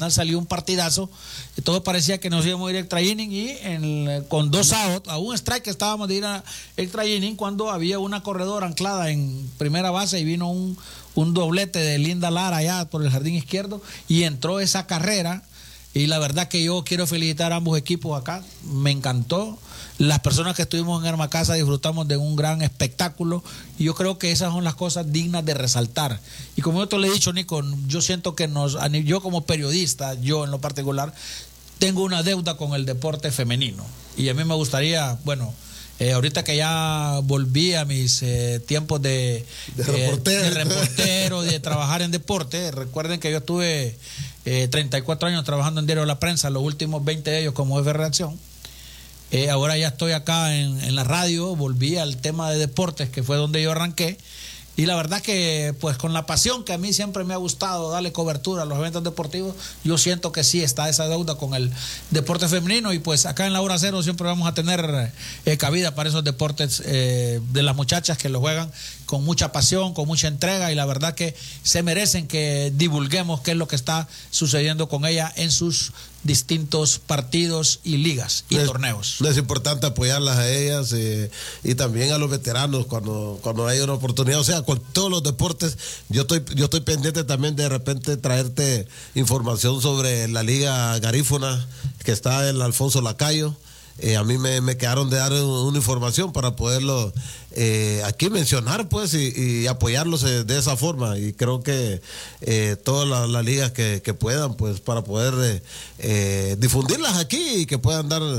final salió un partidazo. Y todo parecía que nos íbamos a ir a extra inning y con 2 outs, a un strike estábamos de ir a extra inning cuando había una corredora anclada en primera base y vino un doblete de Linda Lara allá por el jardín izquierdo y entró esa carrera. Y la verdad que yo quiero felicitar a ambos equipos acá, me encantó. Las personas que estuvimos en Hermacasa disfrutamos de un gran espectáculo y yo creo que esas son las cosas dignas de resaltar. Y como yo te lo he dicho, Nico, yo siento que yo como periodista, yo en lo particular, tengo una deuda con el deporte femenino. Y a mí me gustaría, bueno, ahorita que ya volví a mis tiempos de reportero, de trabajar en deporte, recuerden que yo estuve 34 años trabajando en Diario de la Prensa, los últimos 20 de ellos como jefe de redacción. Ahora ya estoy acá en la radio, volví al tema de deportes, que fue donde yo arranqué. Y la verdad que, pues con la pasión que a mí siempre me ha gustado darle cobertura a los eventos deportivos, yo siento que sí está esa deuda con el deporte femenino y pues acá en la Hora Cero siempre vamos a tener cabida para esos deportes de las muchachas que lo juegan con mucha pasión, con mucha entrega y la verdad que se merecen que divulguemos qué es lo que está sucediendo con ella en sus distintos partidos y ligas y torneos. Es importante apoyarlas a ellas y también a los veteranos cuando hay una oportunidad, o sea, con todos los deportes. Yo estoy pendiente también de repente traerte información sobre la Liga Garífuna que está en Alfonso Lacayo. A mí me quedaron de dar una información para poderlo aquí mencionar pues y apoyarlos de esa forma y creo que todas las ligas que puedan pues para poder difundirlas aquí y que puedan dar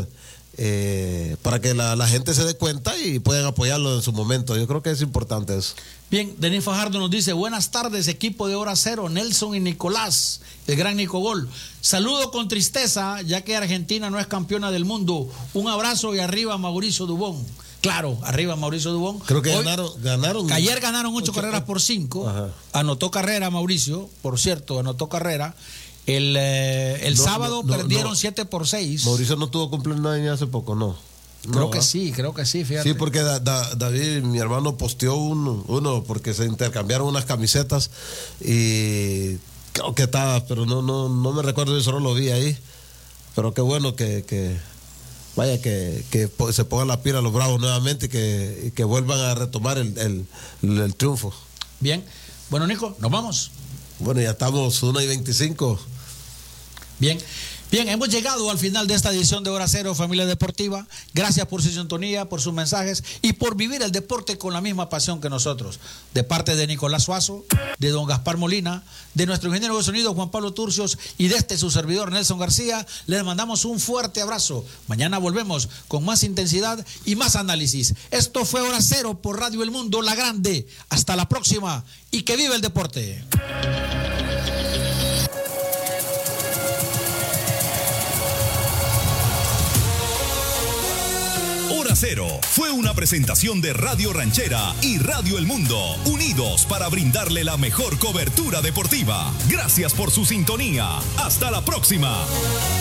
para que la gente se dé cuenta y puedan apoyarlo en su momento. Yo creo que es importante eso. Bien, Denis Fajardo nos dice, buenas tardes, equipo de Hora Cero, Nelson y Nicolás, el gran Nico Gol. Saludo con tristeza, ya que Argentina no es campeona del mundo. Un abrazo y arriba Mauricio Dubón. Claro, arriba Mauricio Dubón. Creo que ganaron. Que ayer ganaron 8 carreras por 5. Ajá. Anotó carrera Mauricio, por cierto, anotó carrera. El sábado perdieron 7 por 6. Mauricio no tuvo cumpleaños hace poco, ¿no? Creo que sí, fíjate. Sí, porque David, mi hermano, posteó uno porque se intercambiaron unas camisetas y creo que estaba, pero no me recuerdo, yo solo lo vi ahí. Pero qué bueno que se pongan la pila los Bravos nuevamente y que vuelvan a retomar el triunfo. Bien, bueno, Nico, nos vamos. Bueno, ya estamos 1:25. Bien, hemos llegado al final de esta edición de Hora Cero, familia deportiva. Gracias por su sintonía, por sus mensajes y por vivir el deporte con la misma pasión que nosotros. De parte de Nicolás Suazo, de don Gaspar Molina, de nuestro ingeniero de sonido Juan Pablo Turcios y de su servidor Nelson García, les mandamos un fuerte abrazo. Mañana volvemos con más intensidad y más análisis. Esto fue Hora Cero por Radio El Mundo, La Grande. Hasta la próxima y que viva el deporte. Hora Cero fue una presentación de Radio Ranchera y Radio El Mundo, unidos para brindarle la mejor cobertura deportiva. Gracias por su sintonía. Hasta la próxima.